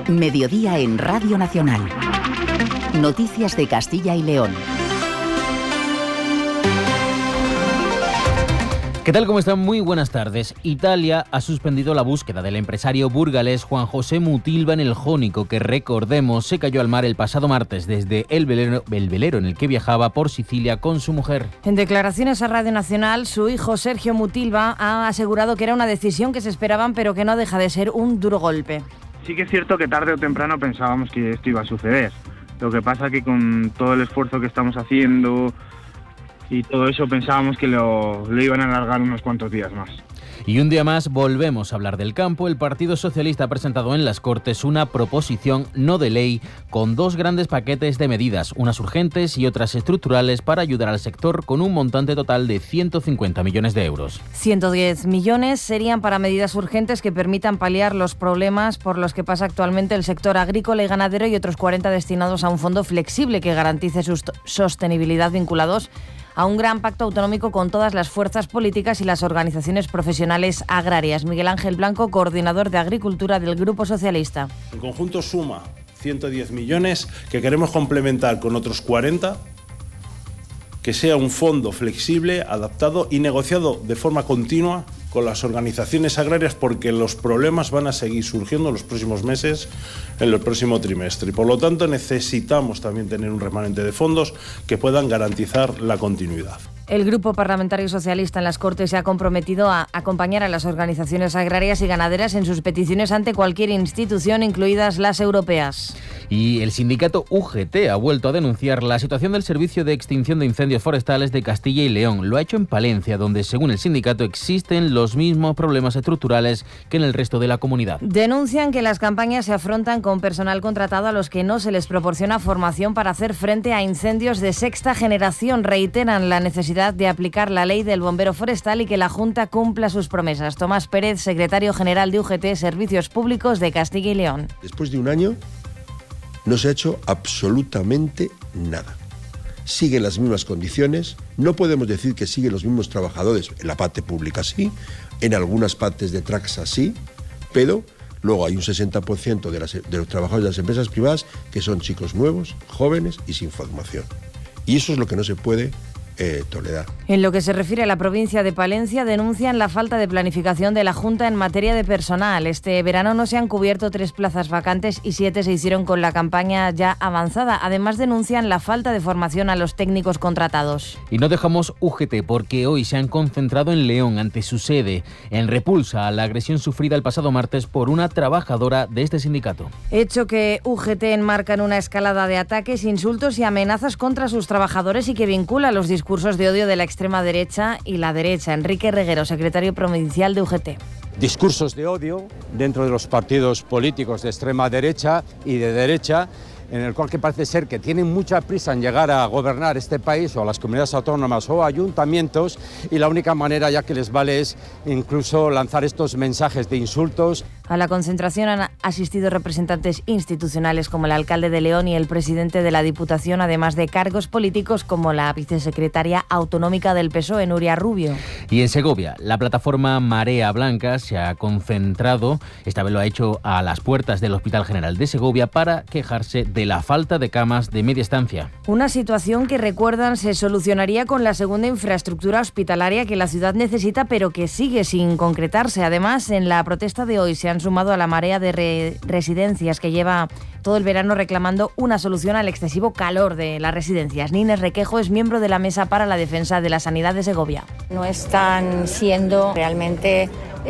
Mediodía en Radio Nacional. Noticias de Castilla y León. ¿Qué tal? ¿Cómo están? Muy buenas tardes. Italia ha suspendido la búsqueda del empresario burgalés Juan José Mutilva en el Jónico, que recordemos se cayó al mar el pasado martes desde el velero en el que viajaba por Sicilia con su mujer. En declaraciones a Radio Nacional, su hijo Sergio Mutilva ha asegurado que era una decisión que se esperaban, pero que no deja de ser un duro golpe. Sí que es cierto que tarde o temprano pensábamos que esto iba a suceder. Lo que pasa que con todo el esfuerzo que estamos haciendo y todo eso pensábamos que lo iban a alargar unos cuantos días más. Y un día más volvemos a hablar del campo. El Partido Socialista ha presentado en las Cortes una proposición no de ley con dos grandes paquetes de medidas, unas urgentes y otras estructurales, para ayudar al sector con un montante total de 150 millones de euros. 110 millones serían para medidas urgentes que permitan paliar los problemas por los que pasa actualmente el sector agrícola y ganadero, y otros 40 destinados a un fondo flexible que garantice su sostenibilidad, vinculados a un gran pacto autonómico con todas las fuerzas políticas y las organizaciones profesionales agrarias. Miguel Ángel Blanco, coordinador de Agricultura del Grupo Socialista. En conjunto suma 110 millones que queremos complementar con otros 40, que sea un fondo flexible, adaptado y negociado de forma continua con las organizaciones agrarias, porque los problemas van a seguir surgiendo en los próximos meses, en el próximo trimestre. Y por lo tanto necesitamos también tener un remanente de fondos que puedan garantizar la continuidad. El Grupo Parlamentario Socialista en las Cortes se ha comprometido a acompañar a las organizaciones agrarias y ganaderas en sus peticiones ante cualquier institución, incluidas las europeas. Y el sindicato UGT ha vuelto a denunciar la situación del Servicio de Extinción de Incendios Forestales de Castilla y León. Lo ha hecho en Palencia, donde, según el sindicato, existen los mismos problemas estructurales que en el resto de la comunidad. Denuncian que las campañas se afrontan con personal contratado a los que no se les proporciona formación para hacer frente a incendios de sexta generación. Reiteran la necesidad de aplicar la ley del bombero forestal y que la Junta cumpla sus promesas. Tomás Pérez, secretario general de UGT Servicios Públicos de Castilla y León. Después de un año no se ha hecho absolutamente nada. Siguen las mismas condiciones, no podemos decir que siguen los mismos trabajadores, en la parte pública sí, en algunas partes de Traxa sí, pero luego hay un 60% de los trabajadores de las empresas privadas que son chicos nuevos, jóvenes y sin formación. Y eso es lo que no se puede tolerar. En lo que se refiere a la provincia de Palencia, denuncian la falta de planificación de la Junta en materia de personal. Este verano no se han cubierto 3 plazas vacantes y 7 se hicieron con la campaña ya avanzada. Además, denuncian la falta de formación a los técnicos contratados. Y no dejamos UGT porque hoy se han concentrado en León ante su sede en repulsa a la agresión sufrida el pasado martes por una trabajadora de este sindicato. Hecho que UGT enmarca en una escalada de ataques, insultos y amenazas contra sus trabajadores y que vincula los discursos de odio de la extrema derecha y la derecha. Enrique Reguero, secretario provincial de UGT. Discursos de odio dentro de los partidos políticos de extrema derecha y de derecha, en el cual que parece ser que tienen mucha prisa en llegar a gobernar este país o a las comunidades autónomas o ayuntamientos, y la única manera ya que les vale es incluso lanzar estos mensajes de insultos. A la concentración han asistido representantes institucionales como el alcalde de León y el presidente de la Diputación, además de cargos políticos como la vicesecretaria autonómica del PSOE, Nuria Rubio. Y en Segovia, la plataforma Marea Blanca se ha concentrado, esta vez lo ha hecho a las puertas del Hospital General de Segovia, para quejarse de la falta de camas de media estancia. Una situación que, recuerdan, se solucionaría con la segunda infraestructura hospitalaria que la ciudad necesita, pero que sigue sin concretarse. Además, en la protesta de hoy se han sumado a la marea de residencias que lleva todo el verano reclamando una solución al excesivo calor de las residencias. Nines Requejo es miembro de la Mesa para la Defensa de la Sanidad de Segovia. No están siendo realmente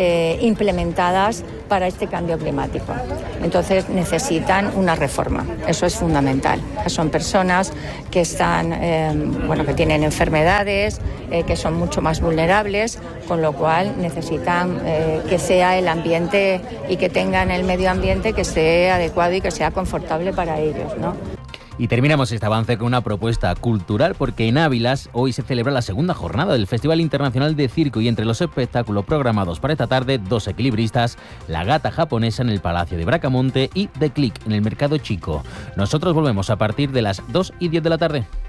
implementadas para este cambio climático. Entonces necesitan una reforma. Eso es fundamental. Son personas que están, que tienen enfermedades, que son mucho más vulnerables, con lo cual necesitan que sea el ambiente y que tengan el medio ambiente que esté adecuado y que sea confortable para ellos, ¿no? Y terminamos este avance con una propuesta cultural, porque en Ávilas hoy se celebra la segunda jornada del Festival Internacional de Circo, y entre los espectáculos programados para esta tarde, 2 equilibristas, La Gata Japonesa en el Palacio de Bracamonte y The Click en el Mercado Chico. Nosotros volvemos a partir de las 2:10 de la tarde.